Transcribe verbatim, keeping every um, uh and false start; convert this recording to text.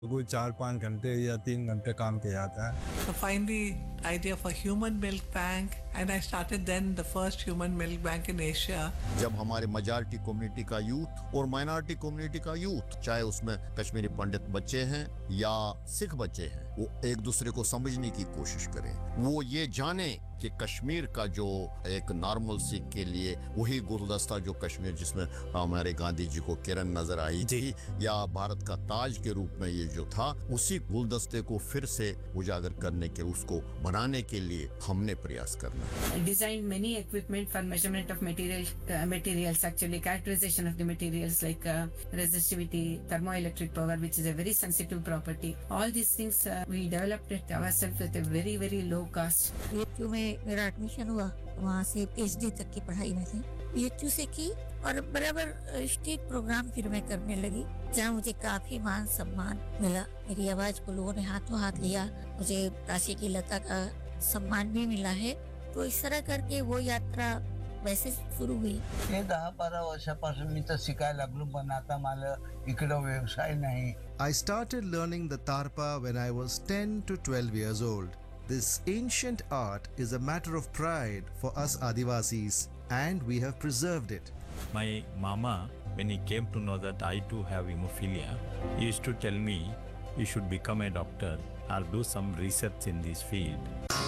कोई चार पाँच घंटे या तीन घंटे काम किया जाता है। So find the idea of a human milk bank, and I started then the first human milk bank in Asia. जब हमारे मेजॉरिटी कम्युनिटी का यूथ और माइनॉरिटी कम्युनिटी का यूथ, चाहे उसमें कश्मीरी पंडित बच्चे हैं या सिख बच्चे हैं, वो एक दूसरे को समझने की कोशिश करें, वो ये जाने कि कश्मीर का जो एक नॉर्मल सिख के लिए वही गुलदस्ता जो कश्मीर जिसमें हमारे गांधी जी को किरण नजर आई थी या भारत का ताज के रूप में ये जो था, उसी गुलदस्ते को फिर से उजागर करने के, उसको बनाने के लिए हमने प्रयास करना है। Designed many equipment for measurement of material uh, materials, actually characterization of the materials like uh, resistivity, thermoelectric power, which is a very sensitive property. All these things uh, we developed it ourselves with a very very low cost. BHU में मेरा admission हुआ, वहाँ से PhD तक की पढ़ाई मैंने BHU से की और बराबर स्टेट प्रोग्राम फिर मैं करने लगी, जहाँ मुझे काफी मान सम्मान मिला। मेरी आवाज को लोगों ने हाथों हाथ लिया, मुझे काशी की लता का सम्मान भी मिला है। तो इस तरह करके वो यात्रा वैसे शुरू हुई। हे दहा बारा वर्षापासून मी तर शिकायला लागलो, पण आता मला इकडं व्यवसाय नाही। I started learning the tarpa when I was ten to twelve years old. This ancient art is a matter of pride for us Adivasis, and we have preserved it. My mama, when he came to know that I too have hemophilia, he used to tell me, you should become a doctor or do some research in this field.